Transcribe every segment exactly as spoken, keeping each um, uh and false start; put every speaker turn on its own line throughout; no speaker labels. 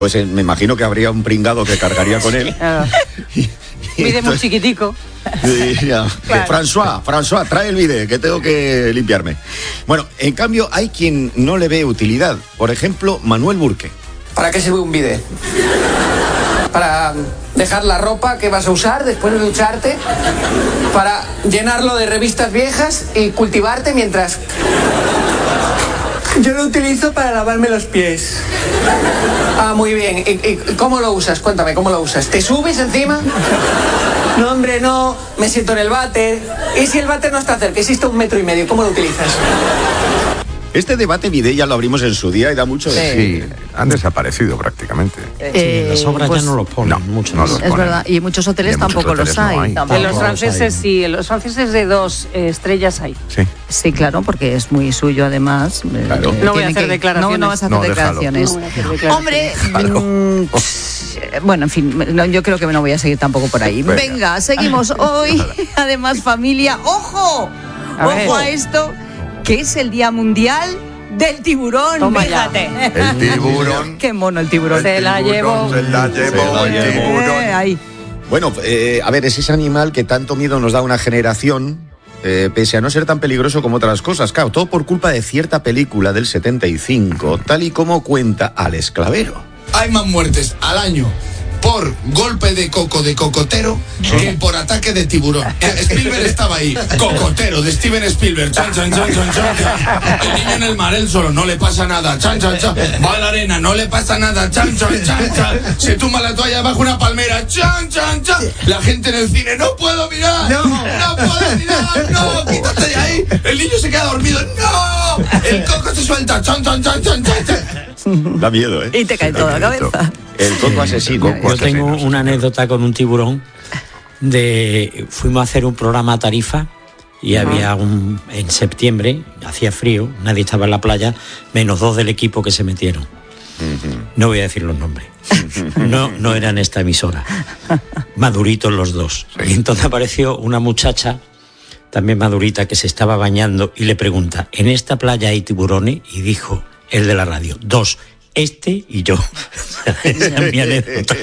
Pues eh, me imagino que habría un pringado que cargaría con él. y, y
Mide muy chiquitico.
Y ya, claro. François, François, trae el bidé, que tengo que limpiarme. Bueno, en cambio, hay quien no le ve utilidad. Por ejemplo, Manuel Burque.
¿Para qué sirve un bidé? Para dejar la ropa que vas a usar después de ducharte, para llenarlo de revistas viejas y cultivarte mientras... Yo lo utilizo para lavarme los pies. Ah, muy bien. ¿Y, y cómo lo usas? Cuéntame, ¿cómo lo usas? ¿Te subes encima? No, hombre, no. Me siento en el váter. ¿Y si el váter no está cerca? Existe un metro y medio. ¿Cómo lo utilizas?
Este debate bidé ya lo abrimos en su día y da mucho de
sí. Sí, han desaparecido prácticamente.
Eh,
sí, las obras
pues,
ya no los ponen,
no,
muchos.
No los
es
ponen.
verdad, y en muchos hoteles
en
tampoco
muchos hoteles
los hay.
No hay.
En los franceses sí, en los franceses de dos eh, estrellas hay.
Sí.
Sí, claro, porque es muy suyo además.
Claro.
Eh,
no voy a
tienen
hacer
que,
declaraciones.
No, no vas a hacer
No,
declaraciones.
No voy a hacer declaraciones.
Hombre, mmm, bueno, en fin, no, yo creo que no voy a seguir tampoco por ahí. Venga, Venga seguimos hoy. Además, familia, ¡ojo!
A
¡Ojo
ver.
a esto! Que es el Día Mundial del Tiburón.
Toma ya.
Fíjate.
El tiburón.
Qué mono el tiburón.
Se la llevó.
Se la llevó
Se la
el
llevó.
tiburón.
Eh, ahí.
Bueno, eh, a ver, es ese animal que tanto miedo nos da a una generación, eh, pese a no ser tan peligroso como otras cosas. Claro, todo por culpa de cierta película del setenta y cinco, tal y como cuenta Alex Clavero.
Hay más muertes al año por golpe de coco de cocotero que por ataque de tiburón. Spielberg estaba ahí. Cocotero de Steven Spielberg. Chan, chan, chan, chan, chan. El niño en el mar, él solo, no le pasa nada. Chan, chan, chan. Va a la arena, no le pasa nada. Chan, chan, chan, chan. Se tumba la toalla bajo una palmera. Chan, chan, chan. La gente en el cine, no puedo mirar. No, no puedo mirar. No, quítate de ahí. El niño se queda dormido. No. El coco se suelta. Chan, chan, chan, chan, chan, chan.
Da miedo, ¿eh?
Y te cae toda la cabeza.
El coco asesino.
El coco
Yo tengo
asesino,
una
sí.
anécdota con un tiburón. De fuimos a hacer un programa a Tarifa y uh-huh. había un en septiembre, hacía frío, nadie estaba en la playa, menos dos del equipo que se metieron. Uh-huh. No voy a decir los nombres. No, no eran esta emisora. Maduritos los dos. Sí. Y entonces apareció una muchacha, también madurita, que se estaba bañando y le pregunta: ¿en esta playa hay tiburones? Y dijo el de la radio: dos. Este y yo. Esa es mi anécdota.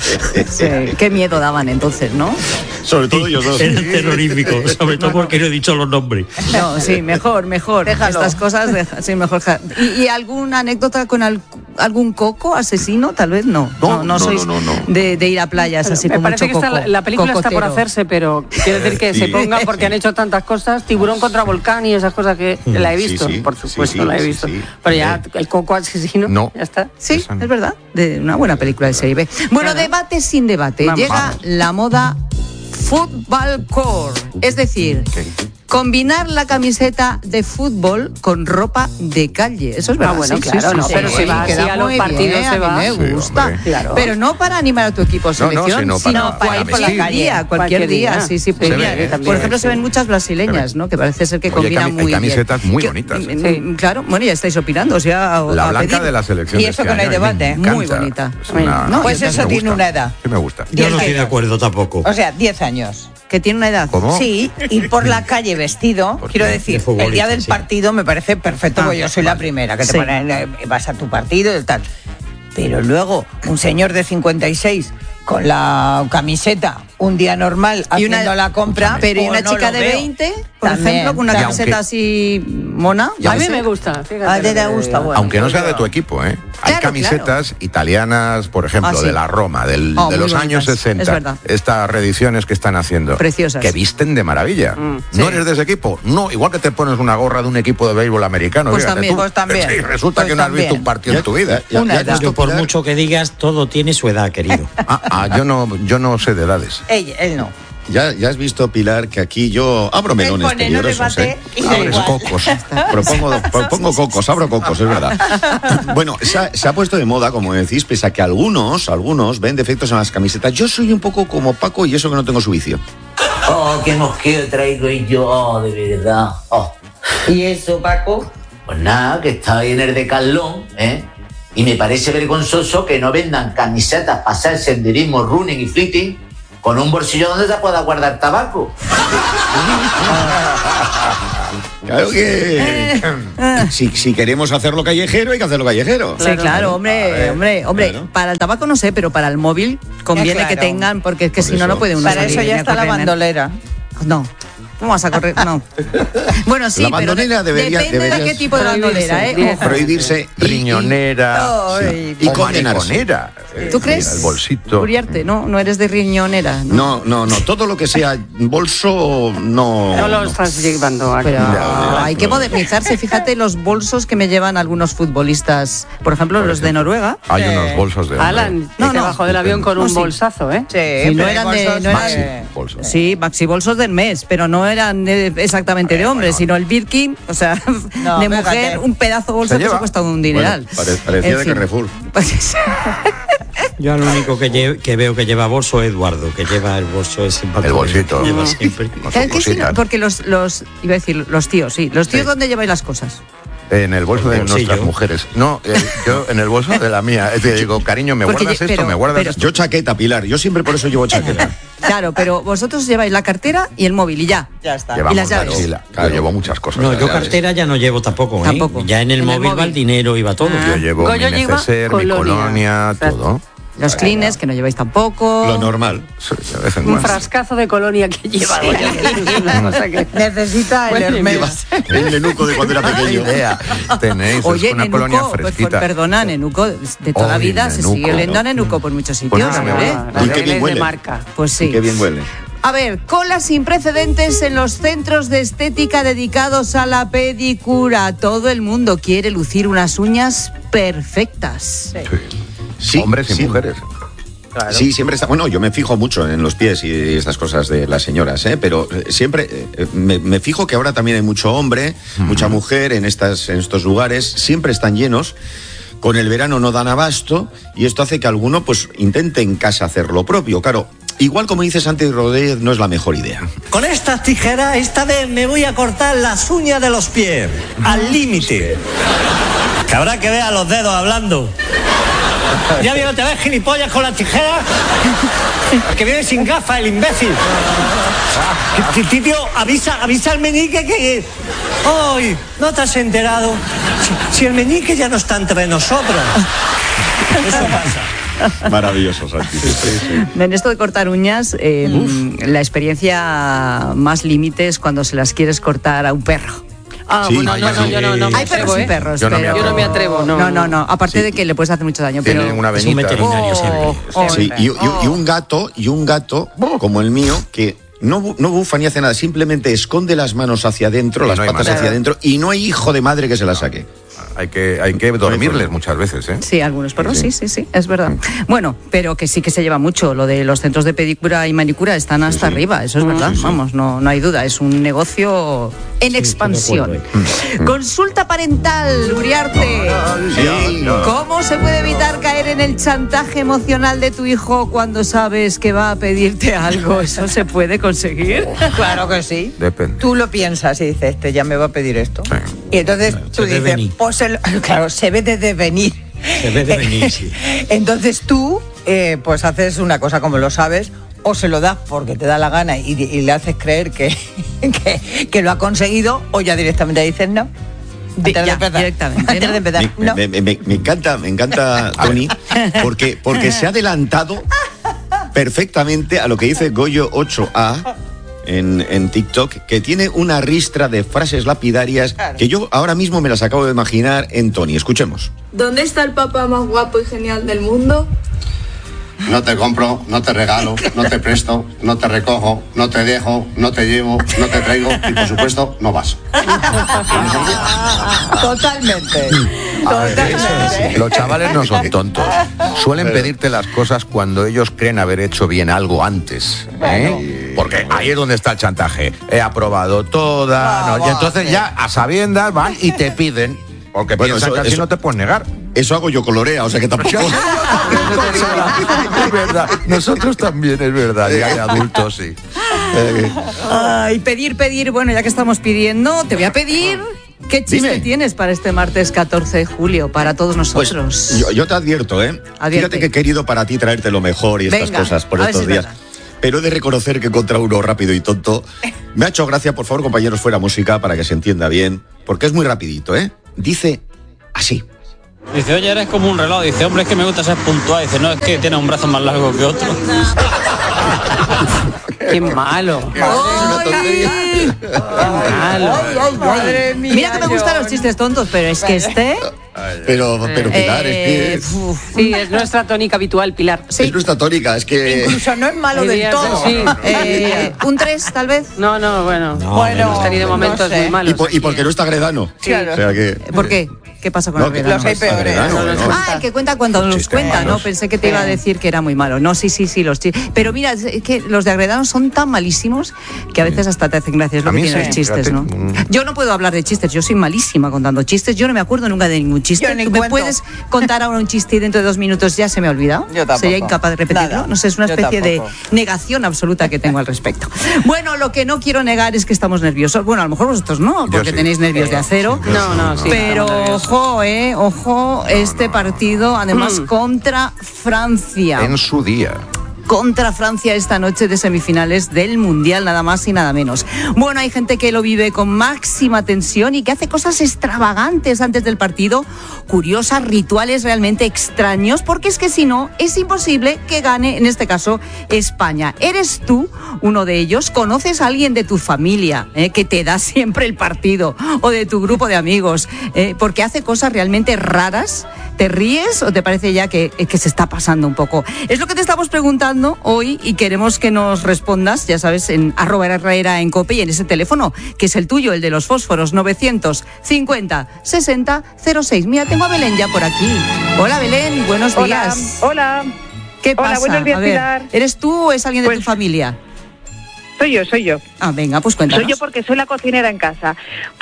Sí, qué miedo daban entonces, ¿no?
Sobre todo ellos dos.
Eran terroríficos, sobre todo porque no he dicho los nombres.
No, sí, mejor, mejor. Déjalo. Estas cosas, deja, sí, mejor. ¿Y, ¿Y alguna anécdota con al, algún coco asesino? Tal vez no.
No,
no, no,
no
sois
no, no, no.
De, de ir a playas
pero
así
me
con
parece
mucho
que
coco.
está, la película
cocotero.
está por hacerse, pero quiero decir que se ponga porque han hecho tantas cosas. Tiburón contra volcán y esas cosas que la he visto,
sí, sí,
por supuesto,
sí, sí,
la he visto.
sí, sí.
Pero ya, el coco asesino,
no.
Ya está.
Sí, es verdad. De una buena película de serie B. Bueno,
claro.
Debate sin debate.
Vamos,
Llega
vamos.
la moda Football Core. Es decir,
¿Qué?
combinar la camiseta de fútbol con ropa de calle. Eso es verdad.
Ah, bueno,
sí,
claro,
sí,
no,
sí,
pero
sí,
si va
queda
así a los
muy
partidos,
bien,
se va.
a mí me
Sí,
gusta.
hombre.
Claro.
Pero no para animar a tu equipo o
No, no,
selección,
sino para-
sino
para
cualquier
vestir.
día, cualquier
Cualquier
día.
día.
Sí, sí,
Se
podría.
ve,
Por
también,
ejemplo, se ven muchas brasileñas, ¿no? Que parece ser que
Oye,
combinan
cami- hay
muy bien.
camisetas muy
Que-
bonitas.
mm, Claro, bueno, ya estáis opinando. O sea,
La
a
blanca
pedir.
de la selección.
Y
de
eso
este
que no hay
año, a mí me
debate.
encanta.
Muy bonita.
Es una-
No,
Pues
me
eso
gusta.
tiene una edad.
Sí, me gusta.
Yo no
diez
estoy de
años.
acuerdo tampoco.
O sea, diez años.
Que tiene una edad.
¿Cómo?
Sí, ir por la calle vestido,
¿Por
quiero
qué?
decir,
De futbolista,
el día del
sí.
partido me parece perfecto,
Ah,
porque yo soy la primera, que te
Sí.
ponen, eh, vas a tu partido y tal. Pero luego, un señor de cincuenta y seis con la camiseta, un día normal,
Y una-
haciendo la compra,
Pero y
o
una
no
chica
lo
de
veo.
veinte, por
También,
ejemplo, con una
Y
camiseta
aunque-
así mona.
Y
A
aunque-
mí me gusta, fíjate.
A ti te
lo que
gusta,
digo.
bueno.
Aunque no sea de tu equipo, ¿eh? Hay
Claro,
camisetas italianas, por ejemplo,
Ah, sí.
de la Roma, del,
Oh,
de
muy
los años
bonitas,
sesenta.
es verdad.
Estas reediciones que están haciendo.
Preciosas.
Que visten de maravilla.
Mm,
¿No
sí.
eres de ese equipo? No, igual que te pones una gorra de un equipo de béisbol americano.
Pues
fíjate
también,
tú.
pues también.
Sí, resulta
Pues
que no has
también.
visto un partido en tu vida.
Ya-
Una
ya has
edad.
visto,
Yo por
Pilar,
mucho que digas, todo tiene su edad, querido.
Ah, ah, yo no, yo no sé de edades.
Ella, él no.
Ya, ya has visto, Pilar, que aquí yo abro melones
Él pone, no
peligrosos,
debate,
¿eh?
y da
Abres
igual.
cocos.
Propongo, propongo cocos, abro cocos, es verdad. Bueno, se ha, se ha puesto de moda, como decís, pese a que algunos, algunos ven defectos en las camisetas. Yo soy un poco como Paco y eso que no tengo su vicio.
Oh, qué mosqueo traigo yo, oh, de verdad. Oh.
¿Y eso, Paco?
Pues nada, que estaba ahí en el Decathlon, ¿eh? Y me parece vergonzoso que no vendan camisetas para hacer senderismo, running y flighting con un bolsillo donde se pueda guardar tabaco.
Claro que si, si queremos hacerlo callejero, hay que hacerlo callejero.
Sí, claro, hombre,
ver,
hombre, hombre.
claro.
Para el tabaco no sé, pero para el móvil conviene
claro.
que tengan, porque es que
Por
si no, no
eso.
puede uno
Para
salir
eso
ni
ya
a
está la
correr, ¿eh?
bandolera.
No. ¿Cómo vas a correr? No. Bueno, sí,
La
pero
bandolera
de-
debería-
depende de
deberías
qué tipo de
prohibirse,
bandolera, ¿eh?
directo.
Ojo.
Prohibirse y-
Riñonera.
Ay,
y
o
condenarse.
mariconera. Eh,
¿Tú crees?
mira, el bolsito.
Uriarte, no, no eres de riñonera, ¿no?
No, no, no. Todo lo que sea bolso, no.
No lo
no.
estás llevando aquí.
Pero
ya,
hay que modernizarse. Fíjate los bolsos que me llevan algunos futbolistas, por ejemplo,
Por
los de
ejemplo.
Noruega.
Hay
Sí.
unos bolsos de hombre.
Alan,
No,
no,
no.
bajó del avión con
No,
un
sí.
bolsazo, ¿eh?
Sí,
Sí, no
pero
eran
hay
de-
bolsos
no eran-
de-
Bolsos.
Sí, maxi bolsos del mes, pero no eran eh, exactamente de hombres, sino el Birkin, o sea,
No,
de
fíjate.
mujer, un pedazo de bolsa
Se
que se
lleva.
ha costado un dineral.
Bueno, pare- parecía
En
de
fin.
Carrefour.
Pues,
Yo al único que, lle- que veo que lleva bolso es Eduardo, que lleva el bolso ese empaque
El bolsito.
que lleva siempre.
Con sus
¿sabes qué? Sí,
cositas.
porque los, los, iba a decir, los tíos, sí, los tíos,
Sí.
¿dónde lleváis las cosas?
En el bolso
El
de
bolsillo.
nuestras mujeres. No, eh, yo en el bolso de la mía. Es decir, digo, cariño, ¿me
Porque
guardas
yo-
esto?
pero-
¿Me guardas
pero-
esto?
Yo chaqueta, Pilar. Yo siempre por eso llevo chaqueta.
Claro, pero vosotros lleváis la cartera y el móvil y ya.
Ya está.
Llevamos
¿Y las llaves?
mochila.
Claro.
Yo llevo muchas cosas.
No,
las
yo
llaves.
cartera ya no llevo tampoco, ¿eh?
Tampoco.
Ya en el
En el
móvil va
móvil.
el dinero y va todo.
Ah.
Yo llevo
Goyo
mi
lleva
neceser, mi
colonia.
colonia,
Exacto.
todo.
Los clines, que no lleváis tampoco.
Lo normal.
Sí, de vez en
Un
cuando.
frascazo de colonia que lleva. Es una cosa que-
Necesita el
Bueno,
Hermes.
El nenuco de cuando era
Buena
pequeño.
idea. Tenéis,
Oye,
es una
Nenuco,
colonia
pues, pues,
fresquita.
perdona, Nenuco, de toda la
Oy,
vida se
Nenuco.
sigue oliendo a Nenuco por muchos sitios,
Pues nada, me
hombre.
va.
La
Y qué
tele
bien
es
huele.
de marca.
Pues sí.
Y qué bien huele.
A ver, colas sin precedentes en los centros de estética dedicados a la pedicura. Todo el mundo quiere lucir unas uñas perfectas.
Sí.
Sí,
Hombres y
sí.
mujeres.
Sí, siempre está. Bueno, yo me fijo mucho en los pies y estas cosas de las señoras, ¿eh? Pero eh, siempre eh, me, me fijo que ahora también hay mucho hombre, mucha mujer en, estas, en estos lugares. Siempre están llenos. Con el verano no dan abasto y esto hace que alguno pues intente en casa hacer lo propio. Claro, igual como dice Santi Rodríguez, no es la mejor idea.
Con estas tijeras, esta vez me voy a cortar las uñas de los pies, al límite. Que habrá que ver a los dedos hablando. ¿Ya vieron, te ves gilipollas con las tijeras? Que viene sin gafas, el imbécil. Que- que, Titio, avisa, avisa al meñique que... ¡Ay! ¿No te has enterado? Si, si el meñique ya no está entre nosotros. Eso pasa.
Maravilloso, Santi.
En esto de cortar uñas, eh, la experiencia más límite es cuando se las quieres cortar a un perro.
Ah,
Sí,
bueno, no, no, yo no, no me
Hay perros
atrevo,
y
¿eh?
perros,
Yo no me
pero...
atrevo. Yo no me
atrevo, no.
No, no, no. Aparte
Sí.
de que le puedes hacer mucho daño,
Tienen
pero...
una
Es un
venita.
veterinario
Oh,
siempre.
oh,
Sí, y, y- y un gato, y un gato como el mío, que no, bu- no bufa ni hace nada, simplemente esconde las manos hacia adentro,
Y
las
no hay
patas
manera.
hacia adentro, y no hay hijo de madre que se las saque.
Hay que, hay que dormirles muchas veces, ¿eh?
Sí, algunos perros,
Sí,
sí, sí, sí, es verdad. Bueno, pero que sí que se lleva mucho. Lo de los centros de pedicura y manicura están hasta
sí.
arriba, eso es verdad. Vamos, no, no hay duda, es un negocio en expansión.
acuerdo,
Consulta parental, Uriarte.
Sí.
¿Cómo se puede evitar caer en el chantaje emocional de tu hijo cuando sabes que va a pedirte algo? ¿Eso se puede conseguir?
Claro que sí.
Depende.
Tú lo piensas y dices, este ya me va a pedir esto.
Sí.
Y entonces tú
ve
dices,
venir.
pues se lo- claro, se ve desde venir.
Se ve de venir, sí.
Entonces tú, eh, pues haces una cosa como lo sabes, o se lo das porque te da la gana y, y le haces creer que, que, que lo ha conseguido, o ya directamente dices no. Antes de
ya,
empezar.
directamente,
Antes
¿no?
de empezar,
Me,
no.
me- me- me encanta, me encanta, Tony, porque, porque se ha adelantado perfectamente a lo que dice Goyo ocho A en, en TikTok, que tiene una ristra de frases lapidarias que yo ahora mismo me las acabo de imaginar en Tony. Escuchemos.
¿Dónde está el papá más guapo y genial del mundo?
No te compro, no te regalo, no te presto, no te recojo, no te dejo, no te llevo, no te traigo y por supuesto no vas.
Totalmente. Totalmente.
Los chavales no son tontos. Suelen pedirte las cosas cuando ellos creen haber hecho bien algo antes, ¿eh? Porque ahí es donde está el chantaje. He aprobado toda, ¿no? Y entonces ya a sabiendas van y te piden, porque
Bueno,
piensan
eso-
que así
eso-
no te puedes negar.
Eso hago yo colorea, o sea que tampoco...
Es verdad, nosotros también, es verdad, ya de adultos sí.
Ay, pedir, pedir. Bueno, ya que estamos pidiendo, te voy a pedir. ¿Qué chiste
Dime.
tienes para este martes catorce de julio, para todos
Pues
nosotros?
yo, yo te advierto, ¿eh?
Advierte.
Fíjate que he querido para ti traerte lo mejor y estas
Venga,
cosas por
a ver
estos
si es
días.
verdad.
pero he de reconocer que contra uno rápido y tonto me ha hecho gracia. Por favor, compañeros, fuera música para que se entienda bien, porque es muy rapidito, ¿eh? Dice así.
Dice, oye, eres como un reloj. Dice, hombre, es que me gusta ser puntual. Dice, no, es que tiene un brazo más largo que otro.
Qué malo.
Qué tontería.
Qué malo.
Ay, ay, madre mía,
Mira que me gustan los chistes tontos, pero es que este...
Pero, pero Pilar,
Eh,
es que...
uf,
Sí, es nuestra tónica habitual, Pilar.
Es nuestra tónica, es que...
Incluso no es malo
Hay
del
días,
todo.
sí.
eh, un tres, tal vez.
No, no, bueno.
No,
Bueno,
Hemos tenido
no
momentos
sé.
muy malos.
Y, por- y porque no está Gredano.
Claro.
O sea que...
¿Por qué? ¿Qué pasa con
No,
el
que-
verano?
Los hay peores.
Gredano,
No, no,
no.
Ah, el que cuenta cuando los
Chistes
cuenta, ¿no?
malos.
Pensé que te iba a decir que era muy malo. No, sí, sí, sí, los chistes. Pero mira, es que los de Agredano son tan malísimos que a veces hasta te hacen gracia. Es lo
A
que
mí
tienen
sí,
los chistes,
fíjate.
¿no?
Mm.
Yo no puedo hablar de chistes, yo soy malísima contando chistes. Yo no me acuerdo nunca de ningún chiste.
Yo ni
¿Tú me
cuento.
puedes contar ahora un chiste y dentro de dos minutos ya se me ha olvidado?
Yo tampoco.
Sería incapaz de repetirlo.
Nada.
No sé, es una
Yo
especie de
tampoco.
negación absoluta que tengo al respecto. Bueno, lo que no quiero negar es que estamos nerviosos. Bueno, a lo mejor vosotros no, porque
sí.
tenéis nervios de acero.
No, no, sí.
Pero
estamos nerviosos.
ojo, eh, ojo, este partido, además
Mm.
contra Francia.
En su día.
Contra Francia esta noche de semifinales del Mundial, nada más y nada menos. Bueno, hay gente que lo vive con máxima tensión y que hace cosas extravagantes antes del partido, curiosas, rituales realmente extraños, porque es que si no, es imposible que gane, en este caso, España. ¿Eres tú uno de ellos? ¿Conoces a alguien de tu familia eh, que te da siempre el partido? ¿O de tu grupo de amigos? Eh, porque hace cosas realmente raras. ¿Te ríes o te parece ya que, que se está pasando un poco? Es lo que te estamos preguntando hoy y queremos que nos respondas, ya sabes, en arroba Herrera en COPE y en ese teléfono, que es el tuyo, el de los fósforos, novecientos cincuenta sesenta cero seis. Mira, tengo a Belén ya por aquí. Hola Belén, buenos
Hola,
días.
hola.
¿Qué
Hola,
pasa?
buenos días,
A ver,
Pilar.
¿eres tú o es alguien de
Pues-
tu familia?
Soy yo, soy yo.
Ah, venga, pues cuéntanos.
Soy yo porque soy la cocinera en casa.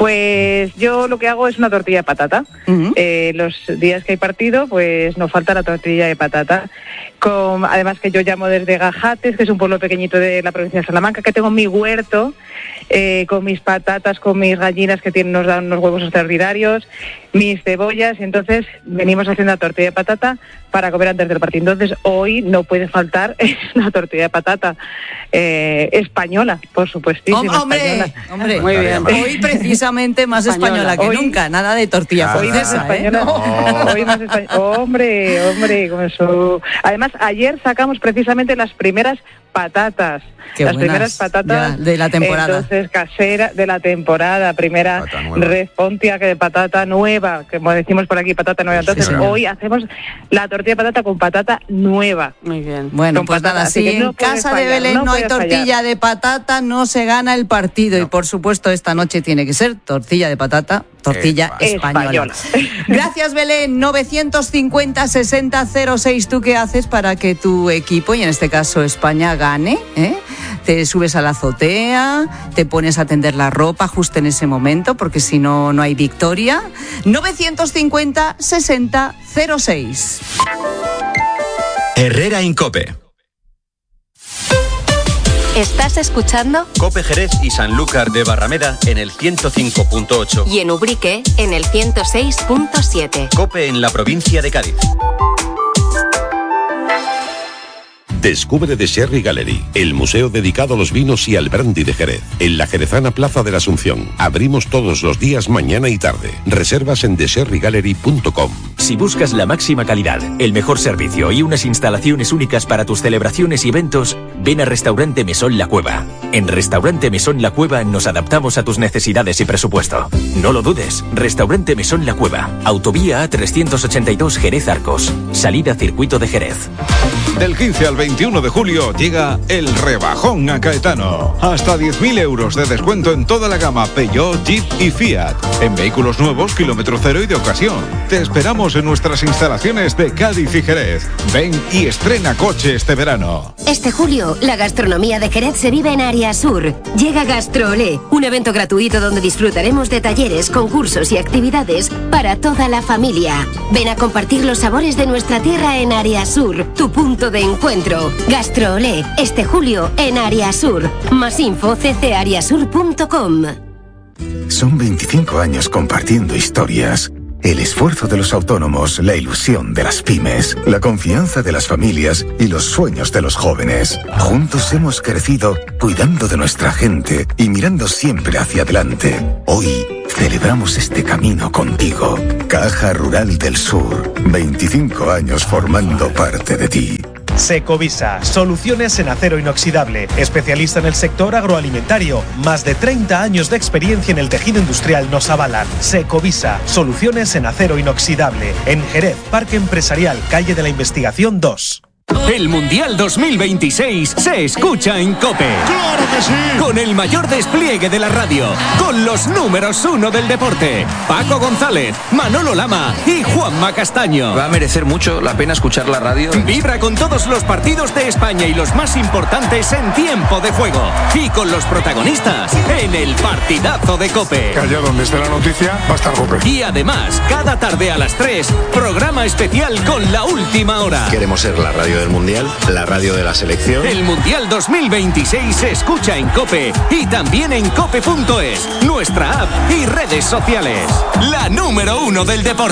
Pues yo lo que hago es una tortilla de patata.
Ujú.
Eh, los días que hay partido, pues nos falta la tortilla de patata. Con, además que yo llamo desde Gajates, que es un pueblo pequeñito de la provincia de Salamanca, que tengo mi huerto eh, con mis patatas, con mis gallinas que tienen, nos dan unos huevos extraordinarios, mis cebollas, y entonces venimos haciendo la tortilla de patata para comer antes del partido. Entonces hoy no puede faltar una tortilla de patata eh, española, por supuestísimo.
Hombre,
española.
hombre,
Muy bien.
Hoy precisamente más española,
Española.
que
Hoy-
nunca, nada de tortilla
Hoy más
francesa, ¿eh?
española, hoy más española. Hombre, hombre, con eso. Además, ayer sacamos precisamente las primeras patatas.
Qué
las
buenas,
primeras patatas
ya, de la temporada.
Entonces, casera de la temporada, primera
Patata nueva.
red pontia que de patata nueva, como decimos por aquí, patata nueva. Entonces,
señor.
hoy hacemos la tortilla de patata con patata nueva.
Muy bien.
Bueno,
Con
pues
patata,
nada,
así
si
que
en
no puede
casa de
fallar,
Belén
no
no hay
puede
tortilla
fallar.
de patata, no se gana el partido. Y por supuesto, esta noche tiene que ser tortilla de patata, tortilla
Epa.
española.
Española.
Gracias, Belén. novecientos cincuenta sesenta cero seis. ¿Tú qué haces para que tu equipo, y en este caso España, gane? ¿Eh? Te subes a la azotea, te pones a tender la ropa justo en ese momento, porque si no, no hay victoria. novecientos cincuenta sesenta cero seis.
Herrera Incope.
¿Estás escuchando?
Cope Jerez y Sanlúcar de Barrameda en el ciento cinco punto ocho.
Y en Ubrique en el ciento seis punto siete.
Cope en la provincia de Cádiz.
Descubre The Sherry Gallery, el museo dedicado a los vinos y al brandy de Jerez, en la jerezana Plaza de la Asunción. Abrimos todos los días, mañana y tarde. Reservas en the sherry gallery punto com.
Si buscas la máxima calidad, el mejor servicio y unas instalaciones únicas para tus celebraciones y eventos, ven a Restaurante Mesón La Cueva. En Restaurante Mesón La Cueva nos adaptamos a tus necesidades y presupuesto. No lo dudes, Restaurante Mesón La Cueva, Autovía A trescientos ochenta y dos Jerez Arcos, salida Circuito de Jerez.
Del quince al veintiuno de julio llega el rebajón a Caetano. Hasta diez mil euros de descuento en toda la gama Peugeot, Jeep y Fiat. En vehículos nuevos, kilómetro cero y de ocasión. Te esperamos en nuestras instalaciones de Cádiz y Jerez. Ven y estrena coche este verano.
Este julio, la gastronomía de Jerez se vive en Área Sur. Llega GastroOlé, un evento gratuito donde disfrutaremos de talleres, concursos y actividades para toda la familia. Ven a compartir los sabores de nuestra tierra en Área Sur, tu punto de encuentro. GastroOlé, este julio en Área Sur. Más info c c ariasur punto com.
Son veinticinco años compartiendo historias, El esfuerzo de los autónomos, la ilusión de las pymes, la confianza de las familias y los sueños de los jóvenes. Juntos hemos crecido cuidando de nuestra gente y mirando siempre hacia adelante. Hoy celebramos este camino contigo. Caja Rural del Sur, veinticinco años formando parte de ti.
Secovisa, soluciones en acero inoxidable, especialista en el sector agroalimentario. Más de treinta años de experiencia en el tejido industrial nos avalan. Secovisa, soluciones en acero inoxidable. En Jerez, Parque Empresarial, Calle de la Investigación dos.
El Mundial dos mil veintiséis se escucha en COPE. ¡Claro que sí! Con el mayor despliegue de la radio, con los números uno del deporte, Paco González, Manolo Lama y Juanma Castaño.
Va a merecer mucho la pena escuchar la radio.
Vibra con todos los partidos de España y los más importantes en tiempo de juego. Y con los protagonistas en el partidazo de COPE.
Que allá donde esté la noticia va a estar COPE.
Y además, cada tarde a las tres, programa especial con la última hora.
Queremos ser la radio del Mundial, la radio de la selección.
El Mundial dos mil veintiséis se escucha en COPE y también en cope punto es, nuestra app y redes sociales. La número uno del deporte.